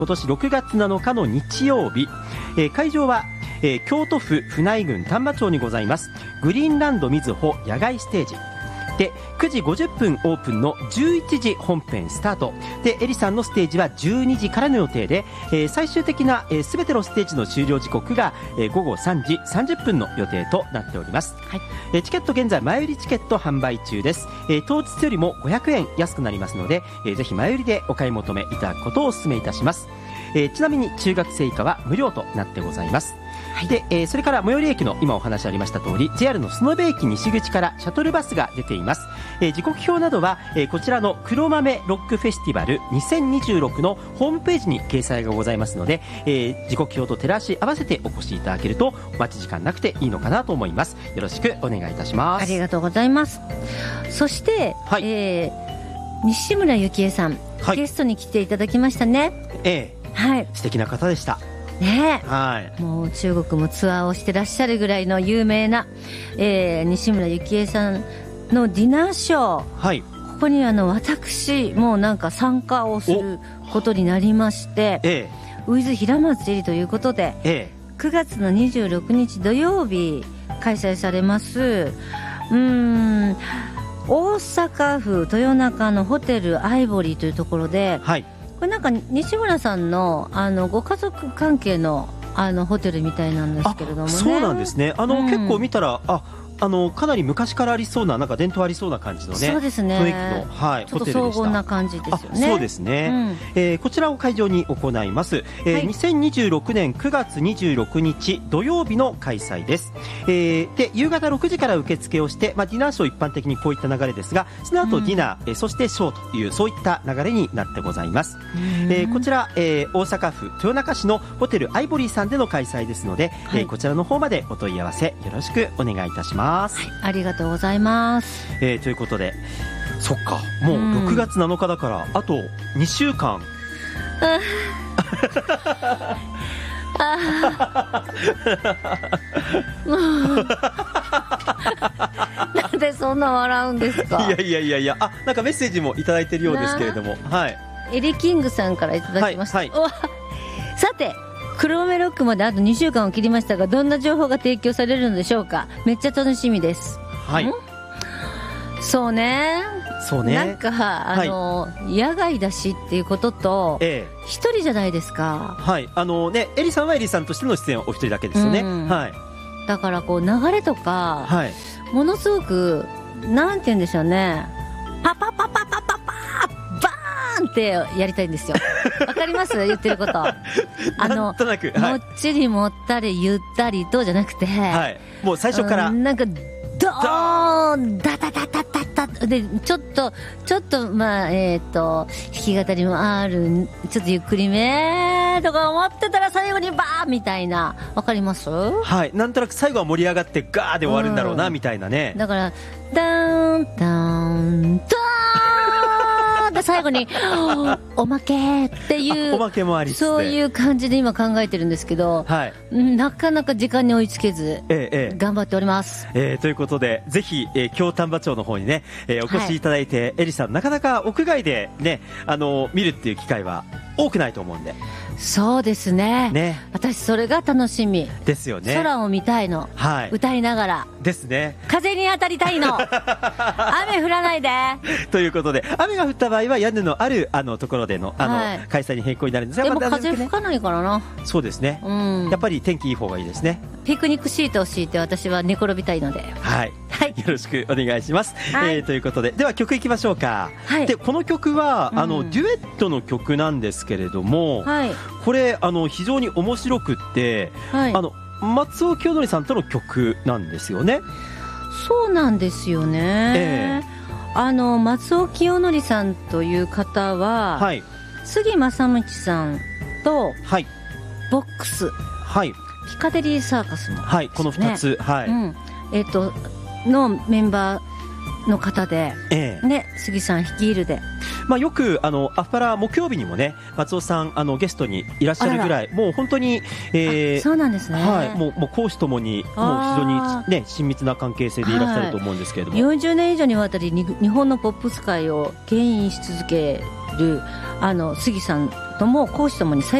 今年6月7日の日曜日、会場は、京都府府内郡丹波町にございますグリーンランドみずほ野外ステージで、9時50分オープンの11時本編スタートで、エリさんのステージは12時からの予定で、最終的な全てのステージの終了時刻が午後3時30分の予定となっております、はい。チケット現在前売りチケット販売中です。当日よりも500円安くなりますので、ぜひ前売りでお買い求めいただくことをお勧めいたします。ちなみに中学生以下は無料となってございます。はい、で、それから最寄り駅の今お話ありました通り JR の園部駅西口からシャトルバスが出ています。時刻表などは、こちらの黒豆ロックフェスティバル2026のホームページに掲載がございますので、時刻表と照らし合わせてお越しいただけると待ち時間なくていいのかなと思います。よろしくお願いいたします。 ありがとうございます。そして、はい、西村幸恵さん、はい、ゲストに来ていただきましたね。はい、 素敵な方でしたね。 はい、 もう中国もツアーをしてらっしゃるぐらいの有名な、西村幸恵さんのディナーショー、はい、ここに私もうなんか参加をすることになりまして、ウィズ平松絵里ということで、9月の26日土曜日開催されます大阪府豊中のホテルアイボリーというところで、はい、これなんか西村さんのご家族関係のホテルみたいなんですけれどもね。 そうなんですね。結構見たらかなり昔からありそうな、なんか伝統ありそうな感じのね、 そうですね、 雰囲気の、はい、 ちょっと荘厳な感じですよね。 そうですね、こちらを会場に行います、2026年9月26日土曜日の開催です。で夕方6時から受付をして、ディナーショー一般的にこういった流れですが、その後ディナー、そしてショーというそういった流れになってございます。こちら、大阪府豊中市のホテルアイボリーさんでの開催ですので、こちらの方までお問い合わせよろしくお願いいたします。はい、 ありがとうございます。 ということで、そっか、もう6月7日だからあと2週間なんでそんな笑うんですか。 いやなんかメッセージもいただいているようですけれども、はい、 エリキングさんからいただきました、 はいさて黒豆ロックまであと2週間を切りましたが、どんな情報が提供されるのでしょうか。めっちゃ楽しみです。 はい、 そうね、なんか野外だしっていうことと、一人じゃないですか。 はい、エリさんはエリさんとしての出演お一人だけですよね。はい、 だからこう流れとか、はい、ものすごくなんて言うんでしょうね、パパパパパパパバーンってやりたいんですよ。わかります言ってること。 なんとなく、 もっちりもったりゆったりとじゃなくて、 はい、もう最初から、 なんかドーンダダダダダダでちょっと弾き語りもある、ちょっとゆっくりめとか思ってたら最後にバーンみたいな、わかります？ はい、なんとなく最後は盛り上がってガーで終わるんだろうな、みたいなね。 だからダーンダーンダーンで最後におまけっていうおまけもありつつ、 そういう感じで今考えてるんですけど、はい、なかなか時間に追いつけず、頑張っております。 ということでぜひ、京丹波町の方にね、お越しいただいて、エリさんなかなか屋外でね見るっていう機会は多くないと思うんで。 そうですね、私それが楽しみですよね。 空を見たいの、はい、歌いながらですね。 風に当たりたいの雨降らないでということで、雨が降った場合は屋根のあるところでの開催に変更になるんですが、 でも風吹かないからな。 そうですね、やっぱり天気いい方がいいですね。 ピクニックシートを敷いて私は寝転びたいので、 はい、はい、よろしくお願いします、ということで、では曲いきましょうか、はい、でこの曲はデュエットの曲なんですけれども、はい、これ非常に面白くって、はい、松尾清則さんとの曲なんですよね。 そうなんですよね、松尾清則さんという方は、はい、杉正道さんと、はい、ボックス、はい、ピカデリーサーカスの、 はい、この2つ、はい、 のメンバーの方で、ね、杉さん率いるで、 よくアフパラ木曜日にもね、松尾さんゲストにいらっしゃるぐらい、もう本当に、 そうなんですね、 はい、もう講師ともにもう非常に、ね、親密な関係性でいらっしゃると思うんですけれども、 40年以上にわたり日本のポップス界を牽引し続ける杉さんとも講師ともに